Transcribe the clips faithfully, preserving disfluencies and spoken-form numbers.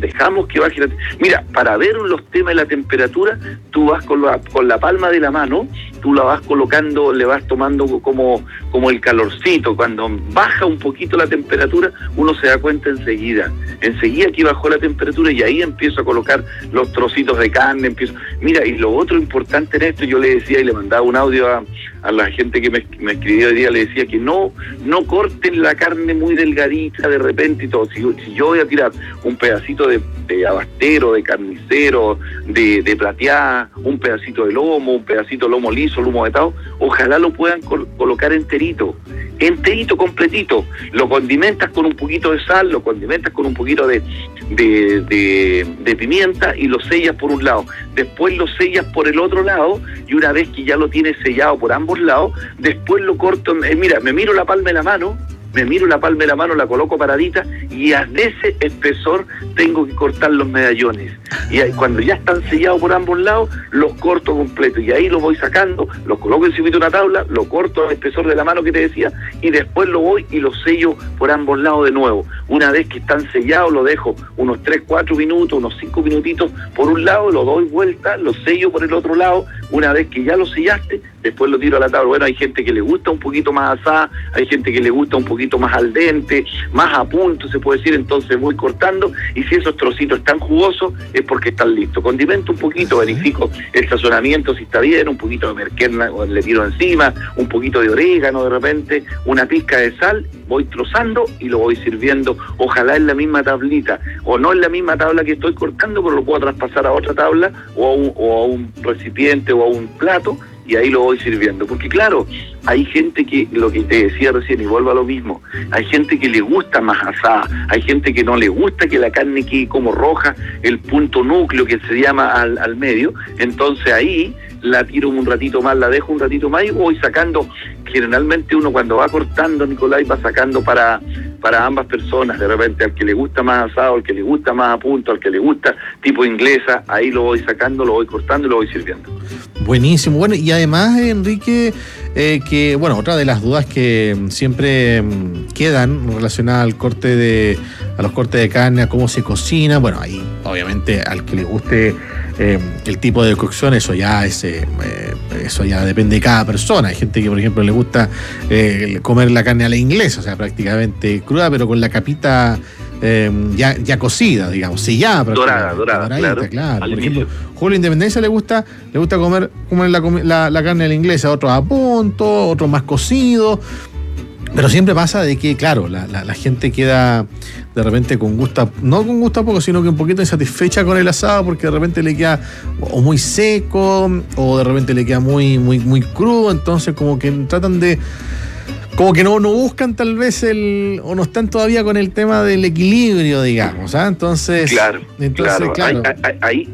dejamos que baje la... Mira, para ver los temas de la temperatura, tú vas con la, con la palma de la mano, tú la vas colocando, le vas tomando como, como el calorcito. Cuando baja un poquito la temperatura, uno se da cuenta enseguida. Enseguida que bajó la temperatura y ahí empiezo a colocar los trocitos de carne, empiezo... Mira, y lo otro importante en esto, yo le decía y le mandaba un audio a, a la gente que me, me escribió hoy día, le decía que no, no corten la carne muy delgadita de repente y todo. Si, si yo voy a tirar un pedacito de, de abastero, de carnicero, de, de plateada, un pedacito de lomo, un pedacito de lomo liso, lomo vetado, ojalá lo puedan col- colocar enterito, enterito, completito. Lo condimentas con un poquito de sal, lo condimentas con un poquito de, de, de, de pimienta y lo sellas por un lado. Después lo sellas por el otro lado y una vez que ya lo tienes sellado por ambos lados, después lo corto. Eh, mira, me miro la palma de la mano, me miro la palma de la mano, la coloco paradita y a ese espesor tengo que cortar los medallones. Y ahí, cuando ya están sellados por ambos lados, los corto completo y ahí los voy sacando, los coloco encima de una tabla, lo corto al espesor de la mano que te decía y después lo voy y los sello por ambos lados de nuevo. Una vez que están sellados, lo dejo unos tres, cuatro minutos, unos cinco minutitos por un lado, lo doy vuelta, lo sello por el otro lado. Una vez que ya lo sellaste, después lo tiro a la tabla. Bueno, hay gente que le gusta un poquito más asada, hay gente que le gusta un poquito más al dente, más a punto, se puede decir, entonces voy cortando, y si esos trocitos están jugosos, es porque están listos. Condimento un poquito, verifico el sazonamiento si está bien, un poquito de merquerna le tiro encima, un poquito de orégano de repente, una pizca de sal, voy trozando y lo voy sirviendo, ojalá en la misma tablita, o no en la misma tabla que estoy cortando, pero lo puedo traspasar a otra tabla, o a un, o a un recipiente, o a un plato, y ahí lo voy sirviendo. Porque claro, hay gente que, lo que te decía recién, y vuelvo a lo mismo, hay gente que le gusta más asada, hay gente que no le gusta que la carne quede como roja, el punto núcleo que se llama al, al medio, entonces ahí la tiro un ratito más, la dejo un ratito más y voy sacando. Generalmente uno cuando va cortando, Nicolás, va sacando para, para ambas personas, de repente al que le gusta más asado, al que le gusta más a punto, al que le gusta tipo inglesa, ahí lo voy sacando, lo voy cortando y lo voy sirviendo. Buenísimo. Bueno, y además, Enrique, eh, que, bueno, otra de las dudas que siempre mm, quedan relacionadas al corte de, a los cortes de carne, a cómo se cocina, bueno, ahí obviamente al que le guste eh, el tipo de cocción, eso ya es, eh, eso ya depende de cada persona. Hay gente que, por ejemplo, le gusta eh, comer la carne a la inglesa, o sea, prácticamente cruda, pero con la capita Eh, ya, ya cocida, digamos, sellada, dorada, dorada, claro, claro. Por ejemplo, Julio Independencia le gusta, le gusta comer, comer la, la, la carne a la inglesa, otros a punto, otros más cocido, pero siempre pasa de que, claro, la, la, la gente queda de repente con gusto, no con gusto a poco, sino que un poquito insatisfecha con el asado, porque de repente le queda o muy seco, o de repente le queda muy, muy, muy crudo, entonces como que tratan de como que no, no buscan tal vez el, o no están todavía con el tema del equilibrio, digamos, ¿ah? Entonces, claro, entonces, claro, claro. Ahí, ahí,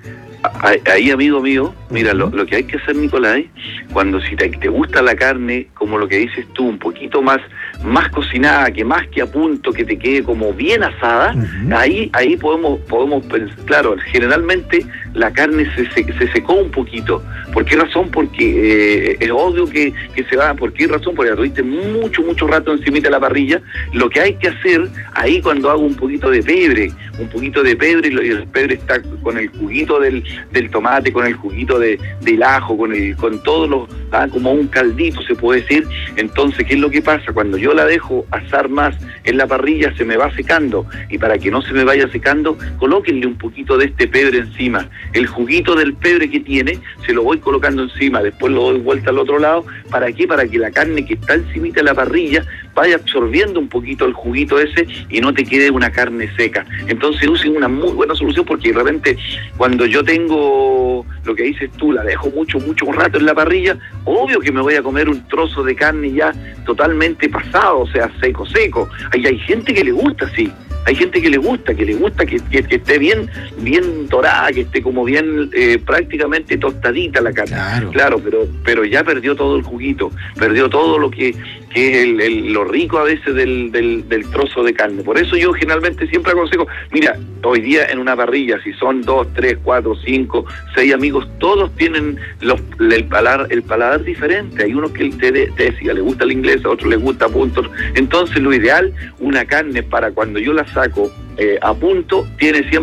ahí, ahí, amigo mío, mira, lo, lo que hay que hacer, Nicolás, cuando si te, te gusta la carne, como lo que dices tú, un poquito más, más cocinada, que más que a punto, que te quede como bien asada, uh-huh. ahí, ahí podemos, podemos pensar, claro, generalmente la carne se, se, se secó un poquito. ¿Por qué razón? Porque eh, es obvio que, que se va. ¿Por qué razón? Porque la tuviste mucho, mucho rato encima de la parrilla. Lo que hay que hacer ahí cuando hago un poquito de pebre, un poquito de pebre, y el pebre está con el juguito del, del tomate, con el juguito de, del ajo, con el, con todos los, ah, como un caldito se puede decir. Entonces, ¿qué es lo que pasa? Cuando yo la dejo asar más en la parrilla, se me va secando. Y para que no se me vaya secando, colóquenle un poquito de este pebre encima. El juguito del pebre que tiene, se lo voy colocando encima, después lo doy vuelta al otro lado. ¿Para qué? Para que la carne que está encimita de la parrilla vaya absorbiendo un poquito el juguito ese y no te quede una carne seca. Entonces usen una muy buena solución, porque de repente cuando yo tengo lo que dices tú, la dejo mucho, mucho rato en la parrilla, obvio que me voy a comer un trozo de carne ya totalmente pasado, o sea, seco, seco. Ahí hay gente que le gusta así. Hay gente que le gusta, que le gusta que, que, que esté bien, bien dorada, que esté como bien eh, prácticamente tostadita la carne. Claro, claro pero, pero ya perdió todo el juguito, perdió todo lo que, que es el, el, lo rico a veces del, del, del trozo de carne. Por eso yo generalmente siempre aconsejo, mira, hoy día en una parrilla, si son dos, tres, cuatro, cinco, seis amigos, todos tienen los, el paladar, el paladar diferente. Hay unos que te, te decía, le gusta la inglesa, a otros les gusta a punto. Entonces lo ideal, una carne para cuando yo la saco eh, a punto, tiene siempre